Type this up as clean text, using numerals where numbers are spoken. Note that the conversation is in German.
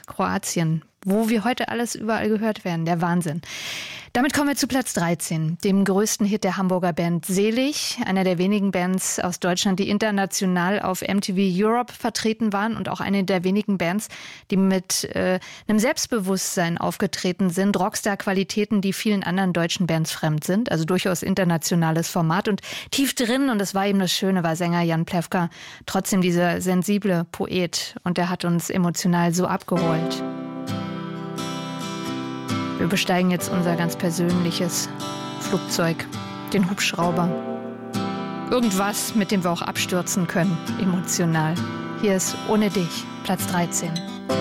Kroatien, wo wir heute alles überall gehört werden. Der Wahnsinn. Damit kommen wir zu Platz 13, dem größten Hit der Hamburger Band Selig, einer der wenigen Bands aus Deutschland, die international auf MTV Europe vertreten waren und auch eine der wenigen Bands, die mit einem Selbstbewusstsein aufgetreten sind, Rockstar-Qualitäten, die vielen anderen deutschen Bands fremd sind, also durchaus internationales Format und tief drin, und das war eben das Schöne, war Sänger Jan Plewka trotzdem dieser sensible Poet, und der hat uns emotional so abgeholt. Wir besteigen jetzt unser ganz persönliches Flugzeug, den Hubschrauber. Irgendwas, mit dem wir auch abstürzen können, emotional. Hier ist Ohne dich, Platz 13.